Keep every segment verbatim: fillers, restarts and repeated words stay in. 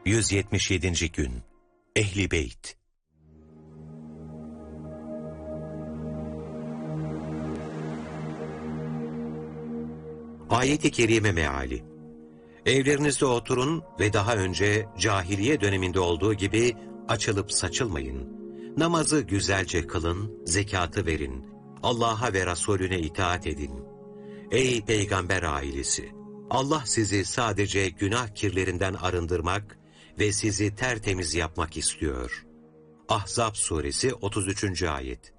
yüz yetmiş yedinci gün. Ehl-i Beyt. Ayet-i Kerime meali. Evlerinizde oturun ve daha önce cahiliye döneminde olduğu gibi açılıp saçılmayın. Namazı güzelce kılın, zekatı verin. Allah'a ve Resulüne itaat edin. Ey peygamber ailesi! Allah sizi sadece günah kirlerinden arındırmak ve sizi tertemiz yapmak istiyor. Ahzab suresi otuz üçüncü ayet.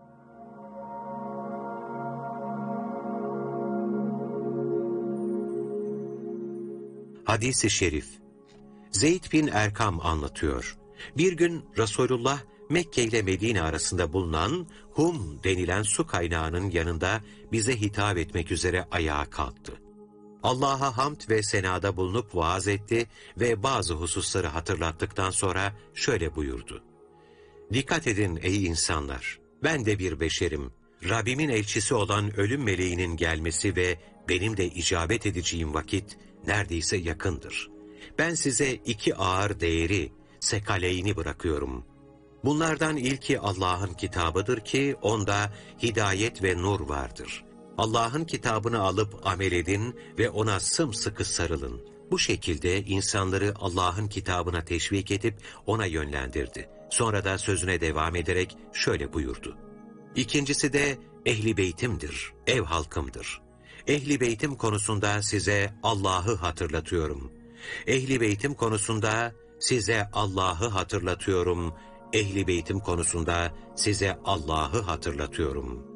Hadis-i şerif. Zeyd bin Erkam anlatıyor. Bir gün Resulullah Mekke ile Medine arasında bulunan Hum denilen su kaynağının yanında bize hitap etmek üzere ayağa kalktı. Allah'a hamd ve senada bulunup vaaz etti ve bazı hususları hatırlattıktan sonra şöyle buyurdu. Dikkat edin ey insanlar! Ben de bir beşerim. Rabbimin elçisi olan ölüm meleğinin gelmesi ve benim de icabet edeceğim vakit neredeyse yakındır. Ben size iki ağır değeri, sekaleyni bırakıyorum. Bunlardan ilki Allah'ın kitabıdır ki onda hidayet ve nur vardır. Allah'ın kitabını alıp amel edin ve ona sımsıkı sarılın. Bu şekilde insanları Allah'ın kitabına teşvik edip ona yönlendirdi. Sonra da sözüne devam ederek şöyle buyurdu. İkincisi de Ehl-i Beytim'dir, ev halkımdır. Ehl-i Beytim konusunda size Allah'ı hatırlatıyorum. Ehl-i Beytim konusunda size Allah'ı hatırlatıyorum. Ehl-i Beytim konusunda size Allah'ı hatırlatıyorum.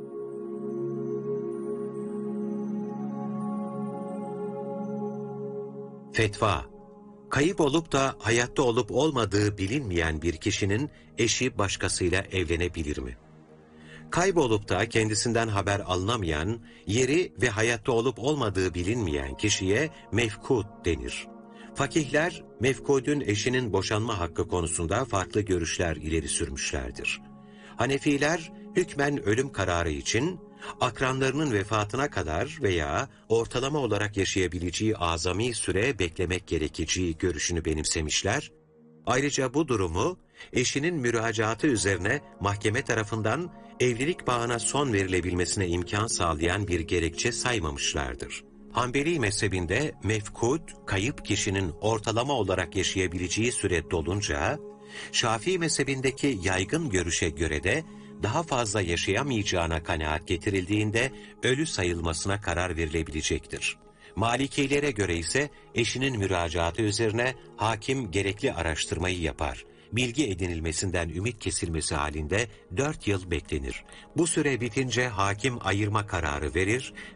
Fetva. Kayıp olup da hayatta olup olmadığı bilinmeyen bir kişinin eşi başkasıyla evlenebilir mi? Kaybolup da kendisinden haber alınamayan, yeri ve hayatta olup olmadığı bilinmeyen kişiye mefkûd denir. Fakihler, mefkûdün eşinin boşanma hakkı konusunda farklı görüşler ileri sürmüşlerdir. Hanefiler, hükmen ölüm kararı için, akranlarının vefatına kadar veya ortalama olarak yaşayabileceği azami süre beklemek gerekeceği görüşünü benimsemişler. Ayrıca bu durumu, eşinin müracaatı üzerine mahkeme tarafından evlilik bağına son verilebilmesine imkan sağlayan bir gerekçe saymamışlardır. Hanbeli mezhebinde mefkûd, kayıp kişinin ortalama olarak yaşayabileceği süre dolunca, Şafii mezhebindeki yaygın görüşe göre de daha fazla yaşayamayacağına kanaat getirildiğinde ölü sayılmasına karar verilebilecektir. Malikilere göre ise eşinin müracaatı üzerine hakim gerekli araştırmayı yapar. Bilgi edinilmesinden ümit kesilmesi halinde dört yıl beklenir. Bu süre bitince hakim ayırma kararı verir